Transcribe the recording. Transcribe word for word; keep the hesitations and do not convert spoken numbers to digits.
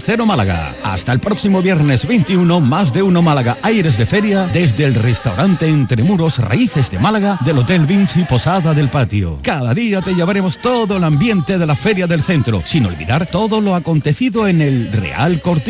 Cero Málaga. Hasta el próximo viernes veintiuno, Más de Uno Málaga Aires de Feria, desde el restaurante Entre Muros Raíces de Málaga del Hotel Vinci Posada del Patio. Cada día te llevaremos todo el ambiente de la Feria del Centro, sin olvidar todo lo acontecido en el Real Cortijo